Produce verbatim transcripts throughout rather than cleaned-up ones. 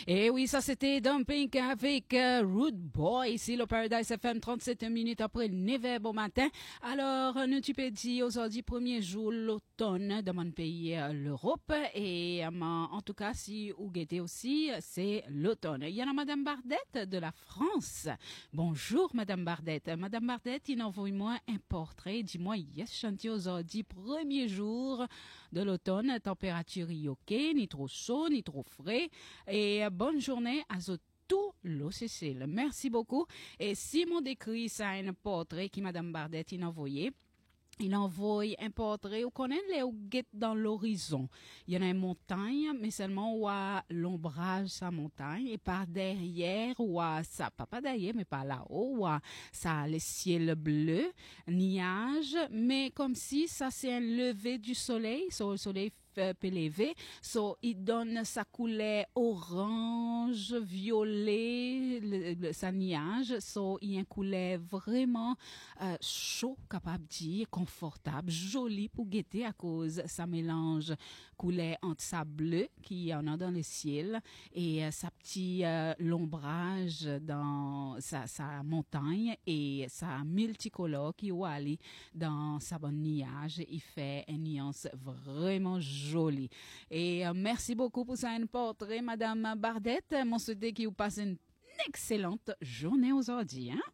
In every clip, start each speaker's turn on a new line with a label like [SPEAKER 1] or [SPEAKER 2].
[SPEAKER 1] Et oui, ça c'était Dumping avec euh, Rude Boy, ici le Paradise F M, trente-sept minutes après neuf heures bon matin. Alors, nous tu peux dire aujourd'hui premier jour l'automne dans mon pays, euh, l'Europe. Et euh, en tout cas, si vous guettez aussi, c'est l'automne. Il y en a Madame Bardette de la France. Bonjour Madame Bardette. Madame Bardette, il envoie-moi un portrait. Dis-moi, yes, chantier aujourd'hui, premier jour de l'automne, température ok, ni trop chaud, ni trop frais. Et bonne journée à tout l'O C C. Merci beaucoup. Et si mon décrit ça un portrait qui Madame Bardette a envoyé, il envoie un portrait, vous connaissez les guettes dans l'horizon. Il y en a une montagne, mais seulement où a l'ombrage sa montagne. Et par derrière, ou à ça, pas, pas derrière, mais par là-haut, où ça a le ciel bleu, nuage, mais comme si ça c'est un lever du soleil, so, le soleil peut lever, so, il donne sa couleur orange, violet, le, le, sa nuage, so, il y a une couleur vraiment euh, chaud, capable de dire, confortable, joli pour guetter à cause ça mélange couleur entre sa bleu qui y en a dans le ciel et euh, sa petit euh, l'ombrage dans sa, sa montagne et sa multicolore qui est allé dans sa bonne nuage. Il fait une nuance vraiment jolie. Et euh, merci beaucoup pour ça un portrait, Madame Bardette. Mon souhait qui vous passe une excellente journée aujourd'hui. Hein?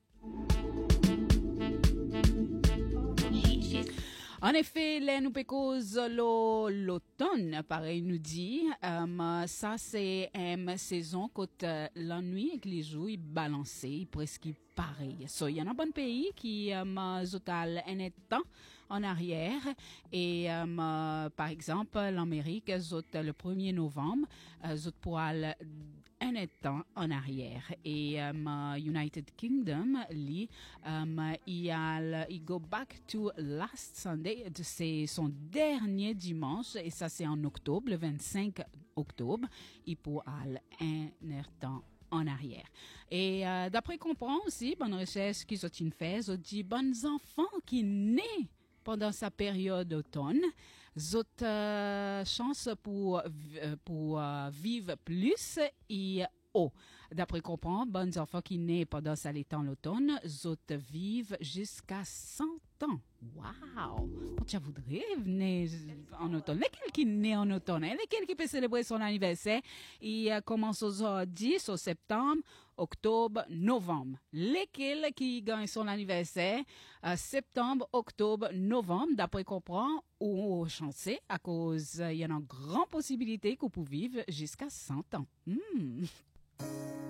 [SPEAKER 1] En effet, les nous cause l'automne, pareil nous dit, um, ça c'est une saison quand uh, la nuit et les jours ils balancent, presque pareil. So, il y en a un bon pays qui um, zotal un temps en arrière et um, uh, par exemple l'Amérique zot le premier novembre uh, zot pour un temps en arrière et um, United Kingdom li um, il a il go back to last Sunday, c'est son dernier dimanche et ça c'est en octobre, le vingt-cinq octobre, il pour un temps en arrière. Et euh, d'après qu'on prend aussi, bonne recherche qui sont une fait, on dit bonnes enfants qui naissent pendant sa période d'automne, zot euh, chance pour euh, pour euh, vivre plus et haut. D'après qu'on prend, bonnes enfants qui naissent pendant sa temps l'automne, zot vivent jusqu'à cent ans. Wow! Tu voudrais venir en automne. Lesquels qui naît en automne? Hein? Lesquels qui peut célébrer son anniversaire? Il euh, commence aujourd'hui, au septembre, octobre, novembre. Lesquels qui gagnent son anniversaire? Euh, septembre, octobre, novembre, d'après qu'on prend, ou chancer, à cause, il euh, y a une grande possibilité qu'on peut vivre jusqu'à cent ans. Hmm.